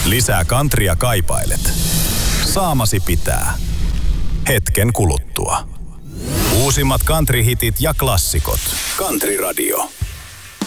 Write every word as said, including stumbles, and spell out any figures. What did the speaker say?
Lisää countrya kaipailet. Saamasi pitää. Hetken kuluttua. Uusimmat country-hitit ja klassikot. Country Radio.